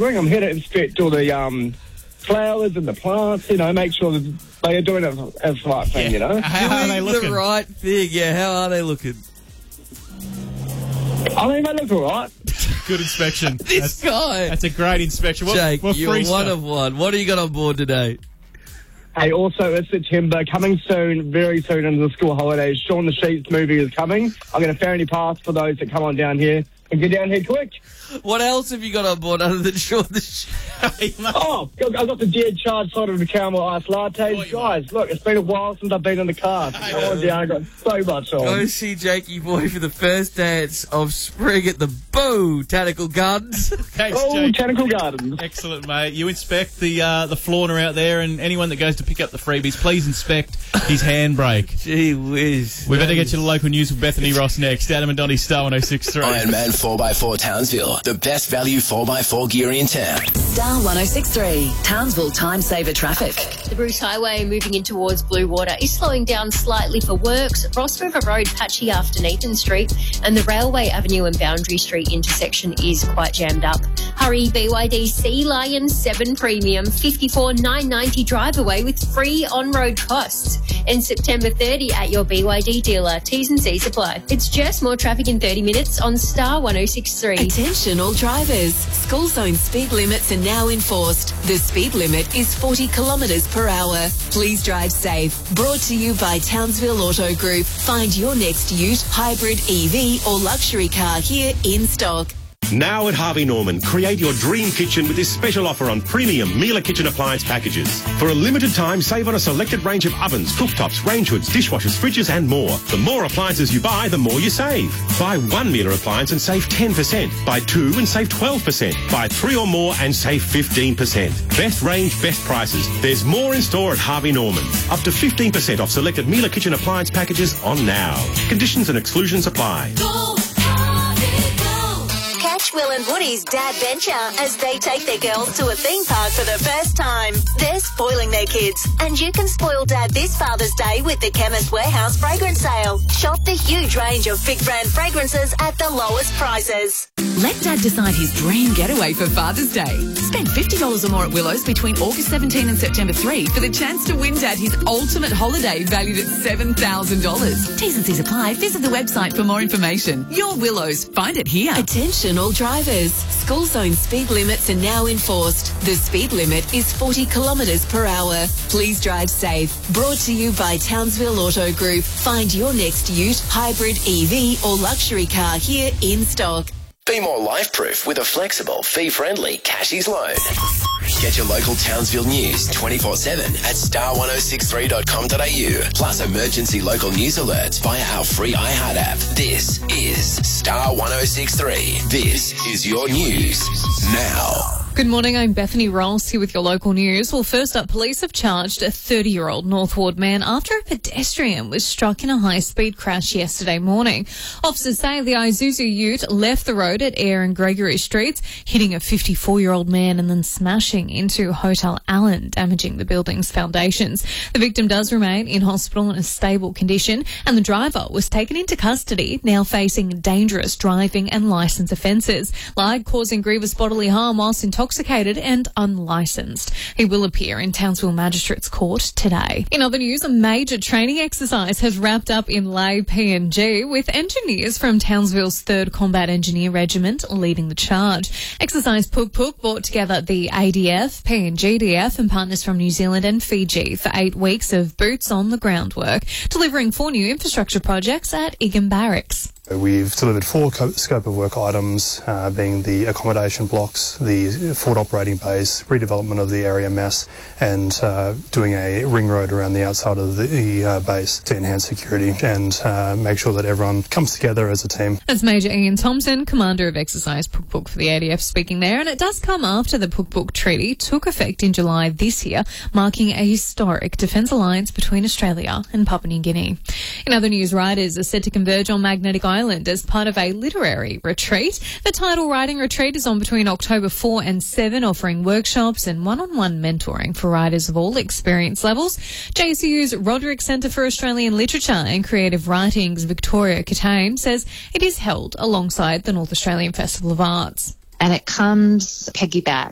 spring. I'm here to inspect all the flowers and the plants, make sure that they are doing it as the right thing, How are they looking? The right thing, how are they looking? I mean, they look all right. Good inspection. This guy. That's a great inspection. Jake, we're you're free one stuff. of one. What do you got on board today? Hey, also, it's September, coming soon, very soon into the school holidays. Shaun the Sheep's movie is coming. I'm going to family pass for those that come on down here and get down here quick. What else have you got on board other than Shaun the Sheep? Oh, I've got the dead charged side of the caramel ice lattes. Guys, look, it's been a while since I've been in the car. Come on down, I've got so much on. Go see Jakey Boy for the first dance of spring at the Botanical Gardens. Thanks, Oh, Jake. Botanical Gardens. Excellent, mate. You inspect the fauna out there, and anyone that goes to pick up the freebies, please inspect his handbrake. Gee whiz. We better get to the local news with Bethany Ross next. Adam and Donnie, Star 106.3. Ironman 4x4 Townsville, the best value 4x4 gear in town. Star 106.3, Townsville Time Saver Traffic. The Bruce Highway moving in towards Blue Water is slowing down slightly for works. Ross River Road patchy after Nathan Street, and the Railway Avenue and Boundary Street intersection is quite jammed up. Hurry, BYD Sea Lion 7 Premium, 54,990 drive away with free on-road costs. And September 30 at your BYD dealer. T's and C's apply. It's just more traffic in 30 minutes on Star 106.3. Attention all drivers. School zone speed limits are now enforced. The speed limit is 40 kilometres per hour. Please drive safe. Brought to you by Townsville Auto Group. Find your next ute, hybrid, EV or luxury car here in stock. Now at Harvey Norman, create your dream kitchen with this special offer on premium Miele kitchen appliance packages. For a limited time, save on a selected range of ovens, cooktops, range hoods, dishwashers, fridges and more. The more appliances you buy, the more you save. Buy one Miele appliance and save 10%. Buy two and save 12%. Buy three or more and save 15%. Best range, best prices. There's more in store at Harvey Norman. Up to 15% off selected Miele kitchen appliance packages on now. Conditions and exclusions apply. Catch Will and Woody's Dad Venture as they take their girls to a theme park for the first time. They're spoiling their kids, and you can spoil Dad this Father's Day with the Chemist Warehouse fragrance sale. Shop the huge range of big brand fragrances at the lowest prices. Let Dad decide his dream getaway for Father's Day. Spend $50 or more at Willows between August 17 and September 3 for the chance to win Dad his ultimate holiday valued at $7,000. T's and C's apply. Visit the website for more information. Your Willows. Find it here. Attention all drivers. School zone speed limits are now enforced. The speed limit is 40 kilometres per hour. Please drive safe. Brought to you by Townsville Auto Group. Find your next ute, hybrid, EV or luxury car here in stock. Be more life-proof with a flexible, fee-friendly Cashies loan. Get your local Townsville news 24/7 at star1063.com.au. Plus emergency local news alerts via our free iHeart app. This is Star 106.3. This is your news now. Good morning, I'm Bethany Ross here with your local news. Well, first up, police have charged a 30-year-old North Ward man after a pedestrian was struck in a high-speed crash yesterday morning. Officers say the Isuzu ute left the road at Eyre and Gregory Streets, hitting a 54-year-old man and then smashing into Hotel Allen, damaging the building's foundations. The victim does remain in hospital in a stable condition, and the driver was taken into custody, now facing dangerous driving and licence offences, like causing grievous bodily harm whilst intoxicated and unlicensed. He will appear in Townsville Magistrates Court today. In other news, a major training exercise has wrapped up in Lay PNG, with engineers from Townsville's 3rd Combat Engineer Regiment leading the charge. Exercise Puk Puk brought together the ADF, PNGDF and partners from New Zealand and Fiji for 8 weeks of boots on the ground work, delivering 4 new infrastructure projects at Egan Barracks. We've delivered 4 scope of work items, being the accommodation blocks, the forward operating base, redevelopment of the area mass, and doing a ring road around the outside of the base to enhance security and make sure that everyone comes together as a team. That's Major Ian Thompson, Commander of Exercise Puk Puk for the ADF, speaking there, and it does come after the Puk Puk Treaty took effect in July this year, marking a historic defence alliance between Australia and Papua New Guinea. In other news, riders are said to converge on Magnetic Island as part of a literary retreat. The title writing retreat is on between October 4 and 7, offering workshops and one-on-one mentoring for writers of all experience levels. JCU's Roderick Centre for Australian Literature and Creative Writing's Victoria Catane says it is held alongside the North Australian Festival of Arts. And it comes piggyback